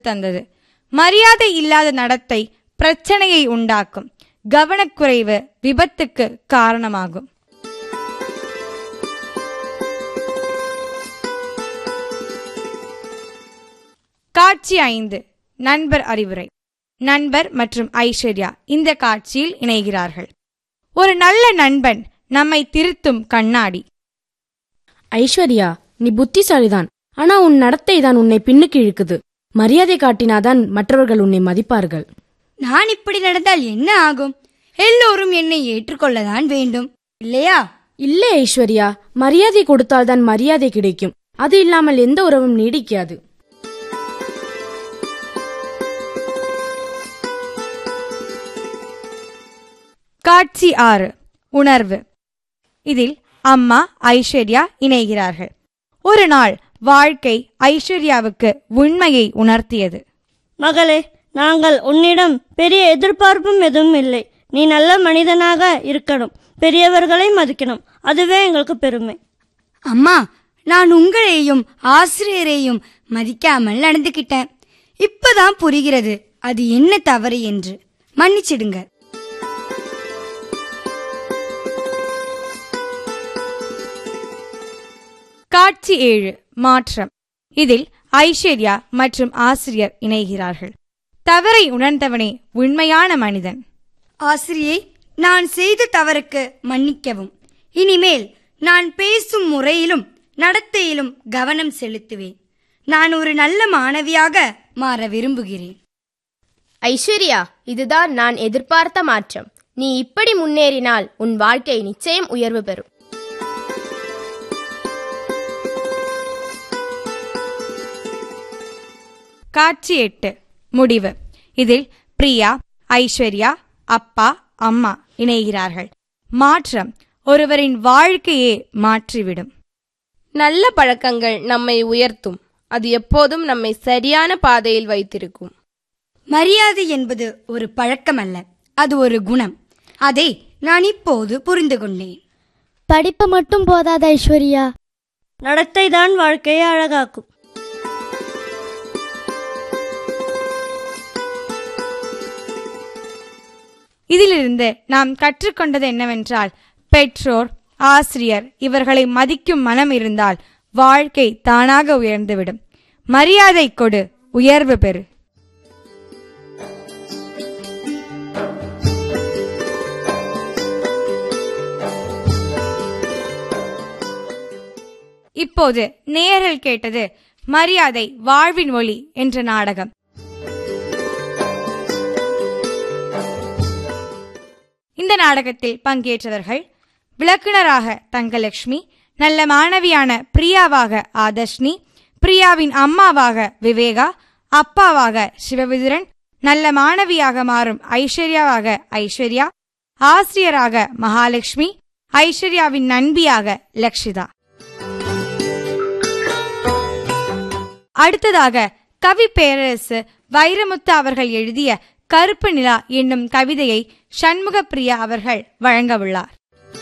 தந்தது. மரியாதை இல்லாத நடத்தை பிரச்சனையை உண்டாக்கும். கவனக்குறைவு விபத்துக்கு காரணமாகும். காட்சி 5. நண்பர் அறிவுரை. நண்பர் மற்றும் ஐஸ்வர்யா இந்த காட்சியில் இணைகிறார்கள். ஒரு நல்ல நண்பன் நம்மை திருத்தும் கண்ணாடி. ஐஸ்வர்யா, நீ புத்திசாலிதான், ஆனா உன் நடத்தை தான் உன்னை பின்னுக்கு இழுக்குது. மரியாதை காட்டினாதான் மற்றவர்கள் உன்னை மதிப்பார்கள். நான் இப்படி நடந்தால் என்ன ஆகும்? எல்லோரும் என்னை ஏற்றுக்கொள்ளதான் வேண்டும், இல்லையா? இல்லை ஐஸ்வர்யா, மரியாதை கொடுத்தால்தான் மரியாதை கிடைக்கும். அது இல்லாமல் எந்த உறவும் நீடிக்காது. காட்சி 6. உணர்வு. இதில் அம்மா ஐஸ்வர்யா இணைகிறார்கள். ஒரு நாள் வாழ்க்கை ஐஸ்வர்யாவுக்கு உண்மையை உணர்த்தியது. மகளே, நாங்கள் உன்னிடம் பெரிய எதிர்பார்ப்பும் எதுவும் இல்லை. நீ நல்ல மனிதனாக இருக்கணும், பெரியவர்களை மதிக்கணும், அதுவே எங்களுக்கு பெருமை. அம்மா, நான் உங்களையும் ஆசிரியரையும் மதிக்காமல் நடந்துகிட்டேன். இப்பதான் புரிகிறது அது என்ன தவறு என்று. மன்னிச்சிடுங்க. காட்சி 7. மாற்றம். இதில் ஐஸ்வர்யா மற்றும் ஆசிரியர் இணைகிறார்கள். தவறை உணர்ந்தவனே உண்மையான மனிதன். ஆசிரியை, நான் செய்த தவறுக்கு மன்னிக்கவும். இனிமேல் நான் பேசும் முறையிலும் நடத்தையிலும் கவனம் செலுத்துவேன். நான் ஒரு நல்ல மாணவியாக மாற விரும்புகிறேன். ஐஸ்வர்யா, இதுதான் நான் எதிர்பார்த்த மாற்றம். நீ இப்படி முன்னேறினால் உன் வாழ்க்கை நிச்சயம் உயர்வு பெறும். காட்சி 8. முடிவு. இதில் பிரியா, ஐஸ்வர்யா, அப்பா, அம்மா இணைகிறார்கள். மாற்றம் ஒருவரின் வாழ்க்கையே மாற்றிவிடும். நல்ல பழக்கங்கள் நம்மை உயர்த்தும். அது எப்போதும் நம்மை சரியான பாதையில் வைத்திருக்கும். மரியாதை என்பது ஒரு பழக்கமல்ல, அது ஒரு குணம். அதை நான் இப்போது புரிந்து கொண்டேன். படிப்பு மட்டும் போதாத ஐஸ்வர்யா, நடத்தை தான் வாழ்க்கையை அழகாக்கும். இதிலிருந்து நாம் கற்றுக்கொண்டது என்னவென்றால், பெற்றோர், ஆசிரியர் இவர்களை மதிக்கும் மனம் இருந்தால் வாழ்க்கை தானாக உயர்ந்துவிடும். மரியாதை கொடு, உயர்வு பெறு. இப்போது நேயர்கள் கேட்டது மரியாதை வாழ்வின் ஒளி என்ற நாடகம். இந்த நாடகத்தில் பங்கேற்றவர்கள்: விளக்குனராக தங்கலட்சுமி, நல்ல மாணவியான பிரியாவாக ஆதர்ஷ்னி, பிரியாவின் அம்மாவாக விவேகா, அப்பாவாக சிவவிதுரன், நல்ல மாணவியாக மாறும் ஐஸ்வர்யாவாக ஐஸ்வர்யா, ஆசிரியராக மகாலட்சுமி, ஐஸ்வர்யாவின் நண்பியாக லக்ஷிதா. அடுத்ததாக கவி பேரரசு வைரமுத்து அவர்கள் எழுதிய கருப்பு நிலா என்னும் கவிதையை சண்முக பிரியா அவர்கள் வழங்க உள்ளார்.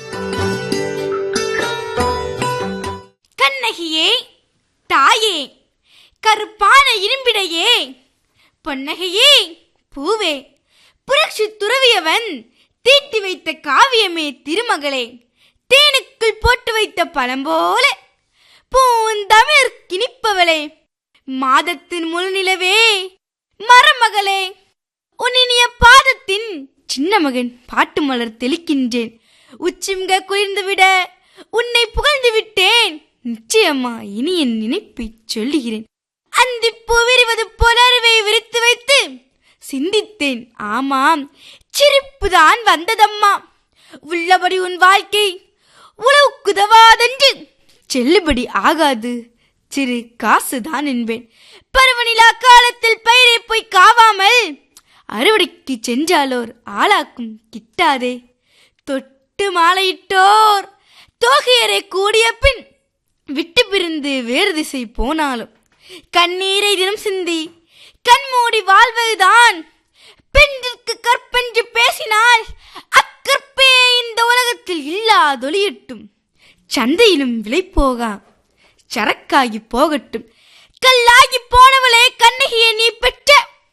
கண்ணகியே, தாயே, கருப்பான இரும்பிடையே, பொன்னகையே, பூவே, புரட்சி துறவியவன் தீட்டி வைத்த காவியமே திருமகளே, தேனுக்குள் போட்டு வைத்த பழம் போல பூந்தமிழ் கிணிப்பவளே, மாதத்தின் முழுநிலவே, மரமகளே, உன்னிய பாதத்தின் சின்ன மகன் பாட்டு மலர் தெளிக்கின்றேன். உச்சிம்க குளிர்ந்துவிட உன்னை புகழ்ந்து விட்டேன். நிச்சயமா இனி என் நினைப்பை சொல்லுகிறேன். அந்திப்பூ விரிவது போல அருவை விரித்து வைத்து சிந்தித்தேன். ஆமாம், சிரிப்புதான் வந்ததம்மா. உள்ளபடி உன் வாழ்க்கை உழவுக்குதவாதென்று செல்லுபடி ஆகாது, சிறு காசுதான் என்பேன். பருவநிலா காலத்தில் பயிரை போய் காவாமல் அறுவடைக்கு சென்றாலோர் ஆளாக்கும் கிட்டாதே. தொட்டு மாலையிட்டோர் தோகையரை கூடிய பின் விட்டு பிரிந்து வேறு திசை போனாலும் கண்ணீரை தினம் சிந்தி கண்மூடி வாழ்வதுதான். பெண்ணிற்கு கற்பென்று பேசினால் அக்கற்பே இந்த உலகத்தில் இல்லாதொழியட்டும். சந்தையிலும் விலை போகா சரக்காகி போகட்டும். கல்லாகி போனவளே கண்ணகியை நீ பெற்ற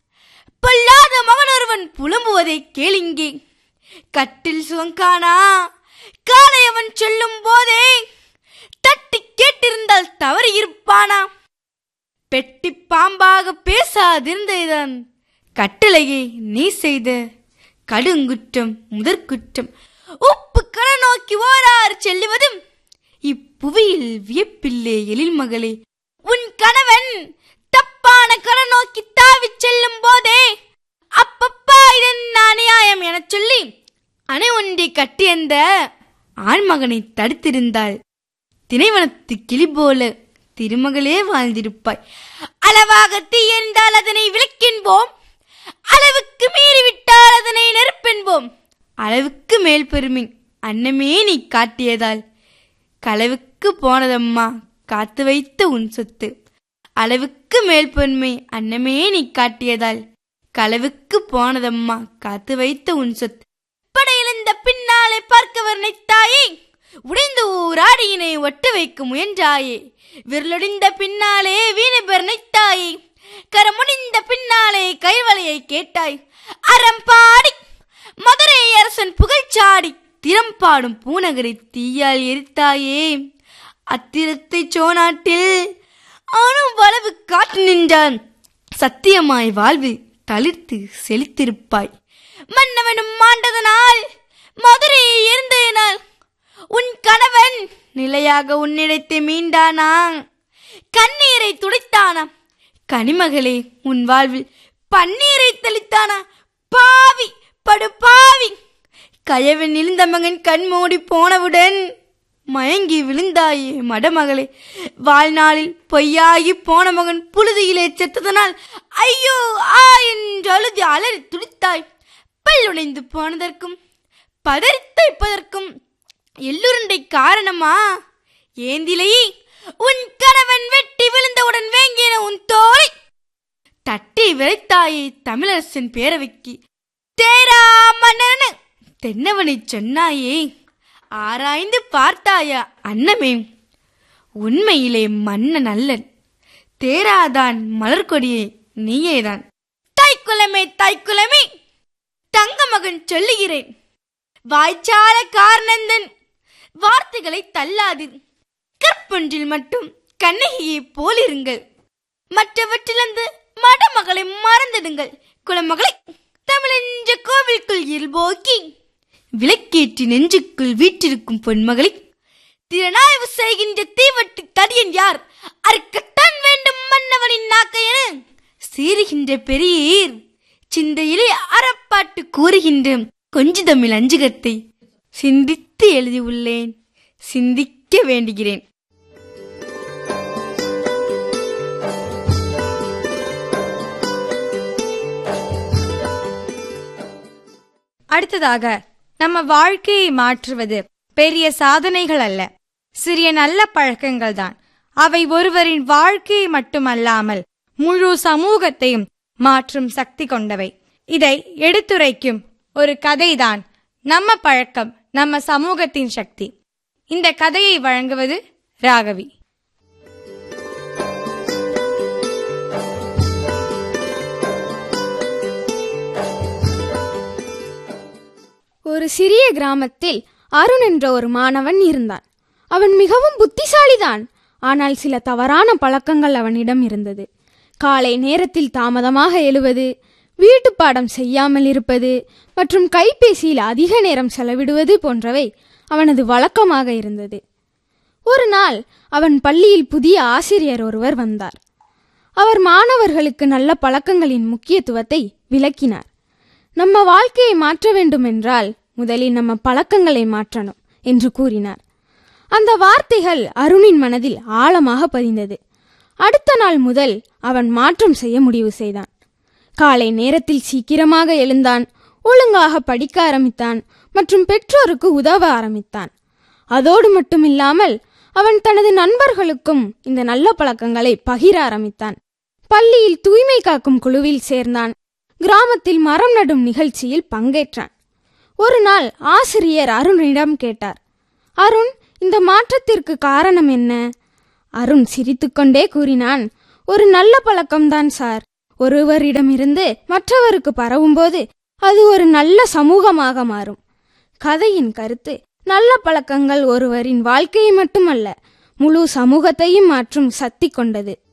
பொல்லாத மகனொருவன் புலம்புவதை கேளிங்கே. கட்டில் சுகங்கானா காலை அவன் சொல்லும் போதே தட்டி கேட்டிருந்தால் தவறு இருப்பானா? பெட்டி பாம்பாக பேசாதிருந்ததுதான் கட்டளையை நீ செய்த கடுங்குற்றம் முதற்குற்றம். உப்பு கட நோக்கி ஓராறு செல்லுவதும் இப்புவியில் வியப்பில்லே எழில் மகளே. உன் கணவன் தப்பான கட நோக்கி தாவி செல்லும் போதே அப்பப்பா இதன் அநியாயம் என சொல்லி அணை ஒன்றை கட்டியந்த ஆண்மகனை தடுத்திருந்தாள் திணைவனத்து கிளி போல திருமகளே வாழ்ந்திருப்பாய். அளவாக தீ எறிந்தால் அதனை விளக்கென்போம், அளவுக்கு மீறிவிட்டால் அதனை நெருப்பென்போம். அளவுக்கு மேல் பெருமின் அன்னமே நீ காட்டியதால் களவுக்கு போனதம்மா காத்து வைத்த உன் சொத்து. அளவுக்கு மேல் பெருமை அன்னமே நீ காட்டியதால் களவுக்கு போனதம்மா காத்து வைத்த உன் சொத்து. படையிலிருந்த பின்னாலே பார்க்க வர்ணித்தாயே, உடைந்து ஊராடியினை ஒட்டு வைக்க முயன்றாயே. விரலொடிந்த பின்னாலே வீணை பெர்ணைத்தாயே, கரமுடிந்த பின்னாலே கைவளையை கேட்டாய். அறம்பாடி மதுரை அரசன் புகழ்ச்சாடி திறம்பாடும் பூநகரை தீயால் எரித்தாயே. அத்திரத்தை சோநாட்டில் அவனும் வளவு காட்டு நின்றான். சத்தியமாய் வாழ்வு தளிர்த்து செழித்திருப்பாய். மன்னவனும் மாண்டதனால் மதுரையை எரிந்ததனால் உன் கணவன் நிலையாக உன்னிடத்தை மீண்டானா? கண்ணீரை துடைத்தானா? கனிமகளே, உன் வாழ்வில் பன்னீரை தெளித்தானா? பாவி படுபாவி, கயவன் இழுந்த மகன் கண்மூடி போனவுடன் மயங்கி விழுந்தாயே மடமகளே. வாழ்நாளில் பொய்யாகி போன மகன் புழுதியிலே செத்ததனால் ஐயோ ஆ என்று அழுதி அலறி துடித்தாய். பல்லுடைந்து போனதற்கும் பதறித்தைப்பதற்கும் எள்ளுருண்டை காரணமா? ஏந்திலையே, உன் கணவன் வெட்டி விழுந்தவுடன் வேங்கின உன் தோலை தட்டி விரைத்தாயே தமிழரசன் பேரவைக்கு. தேரா மன்னரனு தென்னவனை சொன்னாயே, ஆராய்ந்து பார்த்தாயா அன்னமே? உண்மையிலே மன்னன் அல்லன், தேராதான் மலர்கொடியே நீயேதான். தாய்க்குலமே தாய்க்குலமே, தங்க மகன் சொல்லுகிறேன், வாய்ச்சால காரணந்தன் வார்த்தைகளை தள்ளாது. கற்பொன்றில் மட்டும் கண்ணகியை போலிருங்கள், மற்றவற்றிலிருந்து மடமகளை மறந்திடுங்கள். குலமகளை தமிழென்ற கோவிலுக்குள் இயல்போக்கி விளக்கேற்றி நெஞ்சுக்குள் வீற்றிருக்கும் பொன்மகளை திறனாய்வு செய்கின்ற தீவட்டு தடியன் யார்? அறுக்கத்தான் வேண்டும் மன்னவனின் நாக்கையென சீறுகின்ற பெரியர் சிந்தையிலே அறப்பாட்டு கூறுகின்ற கொஞ்சி தமிழ் அஞ்சுகத்தை சிந்தித்து எழுதியுள்ளேன், சிந்திக்க வேண்டுகிறேன். அடுத்ததாக, நம்ம வாழ்க்கையை மாற்றுவது பெரிய சாதனைகள் அல்ல, சிறிய நல்ல பழக்கங்கள் தான். அவை ஒருவரின் வாழ்க்கையை மட்டுமல்லாமல் முழு சமூகத்தையும் மாற்றும் சக்தி கொண்டவை. இதை எடுத்துரைக்கும் ஒரு கதைதான் நம்ம பழக்கம் நம்ம சமூகத்தின் சக்தி. இந்த கதையை வழங்குவது ராகவி. ஒரு சிறிய கிராமத்தில் அருண் என்ற ஒரு மாணவன் இருந்தான். அவன் மிகவும் புத்திசாலிதான். ஆனால் சில தவறான பழக்கங்கள் அவனிடம் இருந்தது. காலை நேரத்தில் தாமதமாக எழுவது, வீட்டு பாடம் செய்யாமல் இருப்பது மற்றும் கைபேசியில் அதிக நேரம் செலவிடுவது போன்றவை அவனது வழக்கமாக இருந்தது. ஒரு நாள் அவன் பள்ளியில் புதிய ஆசிரியர் ஒருவர் வந்தார். அவர் மாணவர்களுக்கு நல்ல பழக்கங்களின் முக்கியத்துவத்தை விளக்கினார். நம்ம வாழ்க்கையை மாற்ற வேண்டும் என்றால் முதலில் நம்ம பழக்கங்களை மாற்றணும் என்று கூறினார். அந்த வார்த்தைகள் அருணின் மனதில் ஆழமாக பதிந்தது. அடுத்த நாள் முதல் அவன் மாற்றம் செய்ய முடிவு செய்தான். காலை நேரத்தில் சீக்கிரமாக எழுந்தான், ஒழுங்காக படிக்க ஆரம்பித்தான் மற்றும் பெற்றோருக்கு உதவ ஆரம்பித்தான். அதோடு மட்டுமில்லாமல் அவன் தனது நண்பர்களுக்கும் இந்த நல்ல பழக்கங்களை பகிர ஆரம்பித்தான். பள்ளியில் தூய்மை காக்கும் குழுவில் சேர்ந்தான். கிராமத்தில் மரம் நடும் நிகழ்ச்சியில் பங்கேற்றான். ஒரு நாள் ஆசிரியர் அருணிடம் கேட்டார், அருண், இந்த மாற்றத்திற்கு காரணம் என்ன? அருண் சிரித்துக்கொண்டே கூறினான், ஒரு நல்ல பழக்கம்தான் சார். ஒருவரிடமிருந்து மற்றவருக்கு பரவும்போது அது ஒரு நல்ல சமூகமாக மாறும். கதையின் கருத்து, நல்ல பழக்கங்கள் ஒருவரின் வாழ்க்கையை மட்டுமல்ல, முழு சமூகத்தையும் மாற்றும் சக்தி கொண்டது.